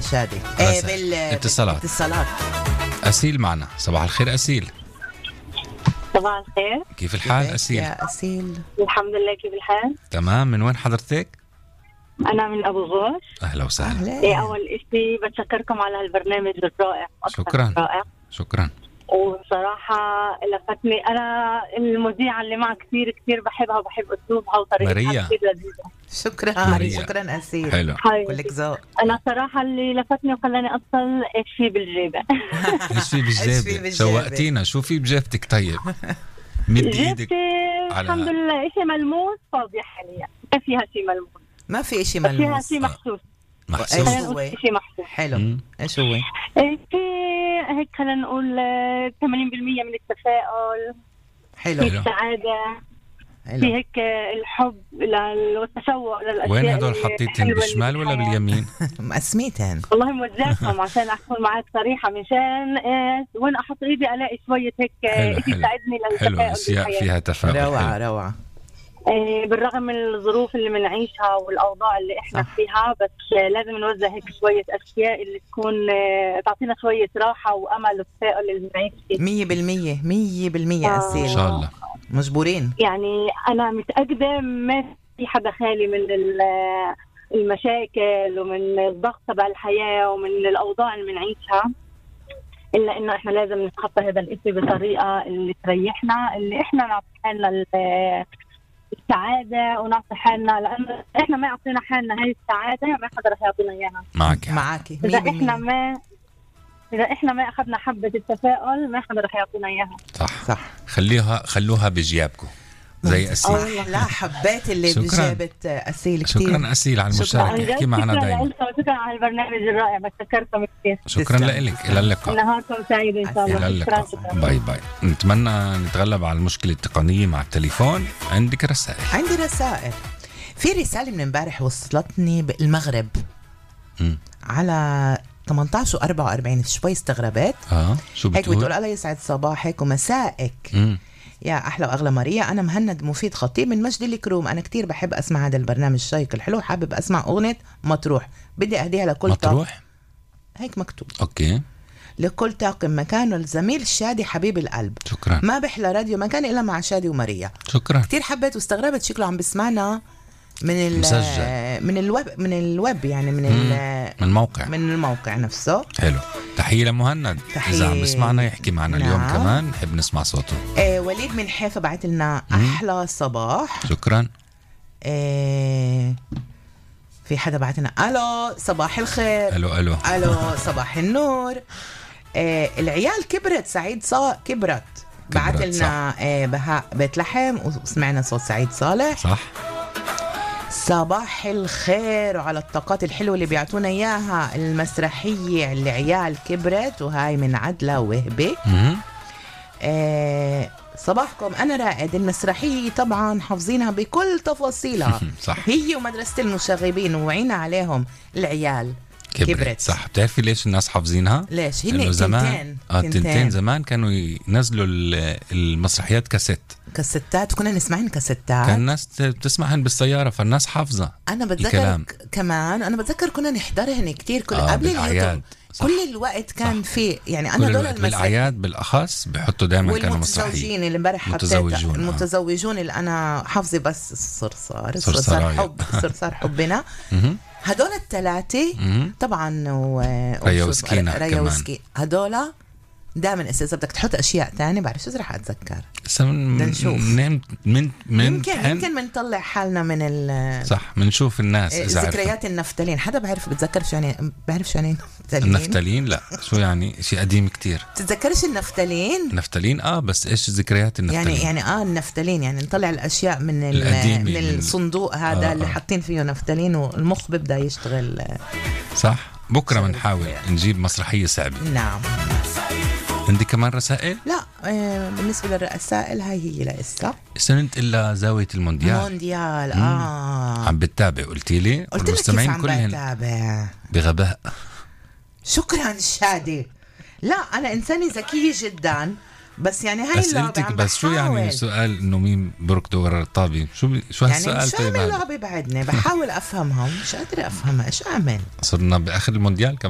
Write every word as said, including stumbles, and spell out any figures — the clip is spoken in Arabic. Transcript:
شادي ايه بال اتصالات اتصالات. أسيل معنا. صباح الخير أسيل. صباح الخير. كيف الحال كيفك أسيل؟ يا أسيل؟ الحمد لله، كيف الحال؟ تمام. من وين حضرتك؟ أنا من أبو غوش. أهلا وسهلا. إيه، أول إشي بتشكركم على هالبرنامج الرائع. شكرا رائع. شكرا. وبصراحة لفتني أنا المذيعة اللي معك كثير كثير بحبها وبحب أسلوبها وطريقتها ماريا. كثير لذيذة. شكرا ماريا. شكرا أسيل. حلو. كلك ذوق. أنا صراحة اللي لفتني وخلاني أصل إيش في بالجيبة. إيش في إيش في بالجيبة؟ بالجيبة؟ شوقتينا. شو في بجيبتك طيب؟ مد إيدك. جبتي على- الحمد لله إشي ملموس فاضية حاليا، ما فيها شيء ملموس، ما في إشي فيها ملموس. شيء محسوس. محسوس. إيش خلينا هو؟ نقول شيء محسوس. حلو. مم. إيش هو؟ إيه، في هيك خلينا نقول آه، ثمانين بالمية من التفاؤل، حلو في حلو. السعادة، في حلو. هيك الحب لل- والتشوق للأشياء. وين هدول اللي حطيتهم؟ حلوة اللي بالشمال ولا بالحياة. باليمين؟ مقسميتين. والله موزعتهم عشان أكون معك صريحة، منشان إيه وين أحط إيدي ألاقي شوية هيك حلو، إشي حلو. يساعدني حلو. للتفاؤل الأشياء بالحياة. فيها تفاؤل. روعة حلو. روعة. إيه، بالرغم من الظروف اللي بنعيشها والأوضاع اللي إحنا صح. فيها، بس آه، لازم نوزع هيك شوية أشياء اللي تكون آه، تعطينا شوية راحة وأمل وتفاؤل اللي بنعيش فيه. مية بالمية مية بالمية آه. أسيل. إن شاء الله. مجبورين. يعني أنا متأكدة ما في حدا خالي من ال- المشاكل ومن الضغط تبع الحياة ومن الأوضاع اللي بنعيشها، إلا إنه إحنا لازم نتخطى هذا الإشي بطريقة اللي تريحنا، اللي إحنا نعطي حالنا ال- السعادة ونعطي حالنا، لأن إحنا ما أعطينا حالنا هاي السعادة ما حدا رح يعطينا إياها. معك. معاكي إذا مية إحنا بالمية. ما إذا إحنا ما أخذنا حبة التفاؤل ما حدا رح يعطينا إياها. صح صح. خليها خلوها بجيابكم زي أسيل. الله لا حبيت اللي شكراً. بجابت أسيل كتير. شكرا أسيل على المشاركة. احكي معنا شكرا دايما. لكم وشكرا على البرنامج الرائع، بتشكركم كثير. شكرا تسلم. لك. إلى اللقاء. نهاركم سعيد إن شاء إلى الله. اللقاء. شكرا شكرا. باي باي. نتمنى نتغلب على المشكلة التقنية مع التليفون. عندك رسائل؟ عندي رسائل. في رسالة من امبارح وصلتني بالمغرب مم. على ثمانية عشر وأربعة وأربعين. شوي استغربت. اه شو هيك بتقول بتقول؟ الله يسعد صباحك ومسائك مم. يا أحلى وأغلى ماريا. أنا مهند مفيد خطيب من مجد الكروم. أنا كتير بحب أسمع هذا البرنامج الشيق الحلو. حابب أسمع أغنية مطروح. بدي أهديها لكل طاقم. مطروح. هيك مكتوب. اوكي لكل طاقم مكان والزميل الشادي حبيب القلب. شكرا. ما بحلى راديو مكان إلا مع شادي وماريا. شكرا. كتير حبيت واستغربت شكله عم بسمعنا من ال مسجل. من الويب من الويب يعني من ال من موقع. من الموقع نفسه. حلو. تحية لمهند. تحية. إذا عم بسمعنا يحكي معنا اليوم نعم. كمان نحب نسمع صوته. آه وليد من حيفا بعت لنا أحلى صباح. شكرا. آه في حدا بعت لنا ألو صباح الخير. ألو ألو. ألو صباح النور. آه العيال كبرت. سعيد صا كبرت بعت كبرت، لنا آه بهاء بيت لحم وسمعنا صوت سعيد صالح. صح. صباح الخير وعلى الطاقات الحلوة اللي بيعطونا إياها المسرحية العيال كبرت وهاي من عدلة وهبة. مم. آه صباحكم. أنا رائد. المسرحية طبعا حافظينها بكل تفاصيلها. صح. هي ومدرسة المشاغبين وعينا عليهم العيال كبرت. كبرت. صح. بتعرفي ليش الناس حافظينها؟ ليش لأنه هن زمان تنتين اه تنتين زمان كانوا ينزلوا ال- المسرحيات كاسيت. كاسيتات. كنا نسمعين كاسيتات. كان الناس ت- بتسمعهن بالسيارة فالناس حافظة. أنا بتذكر الكلام. ك- كمان أنا بتذكر كنا نحضرهن كتير كل آه قبل بالأعياد. اليوتيوب. صح. كل الوقت كان في يعني كل أنا دول الوقت بالأعياد بالأخص بحطوا دائما كانوا مسرحية. والمتزوجين اللي امبارح حطيت متزوجون، آه. المتزوجون اللي أنا حافظة بس الصرصار الصرصار صرصراية. حب صرصار حبنا. مهم. هدول الثلاثة مهم. طبعا و... ريا وشو- وسكينة ريا كمان. وسكي هدول دائما إذا بدك تحط أشياء تانية بعرف شو رح أتذكر. هسه من بدنا نشوف. من من من يمكن حن- يمكن بنطلع حالنا من ال صح بنشوف الناس إذا عرفوا. ذكريات النفتالين. حدا بعرف بتذكر شو يعني بعرف شو يعني نفتالين؟ النفتالين لا شو يعني شيء قديم كتير. تتذكرش النفتالين؟ نفتالين اه بس ايش ذكريات النفتالين؟ يعني يعني اه النفتالين يعني نطلع الاشياء من ال- القديمة من من- الصندوق هذا آه اللي آه. حاطين فيه نفتالين والمخ بيبدا يشتغل. صح. بكره شغل بنحاول كتير. نجيب مسرحية صعبة. نعم. عندي كمان رسائل. لا آه بالنسبه للرسائل هاي هي لسه سنت إلا زاوية المونديال. مونديال. اه عم بتتابع قلتي لي قلت لك كيف والمستمعين عم كلهم بتابع. بغباء. شكرا شادي. لا انا انسانه ذكيه جدا بس يعني هاي اللعبه أسئلتك عم بس شو يعني بحاول. سؤال إنه مين بركض ورا الطابة؟ شو بي... شو يعني هالسؤال شو طيب اعمل هذا؟ لعبه بعدني بحاول افهمها ومش قادره افهمها. ايش اعمل؟ صرنا بآخر المونديال